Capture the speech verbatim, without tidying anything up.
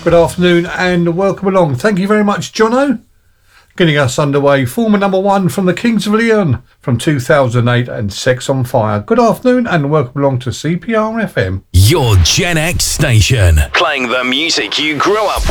Good afternoon and welcome along. Thank you very much, Jono. Getting us underway. Former number one from the Kings of Leon from two thousand eight and Sex on Fire. Good afternoon and welcome along to C P R F M. Your Gen X station. Playing the music you grew up with.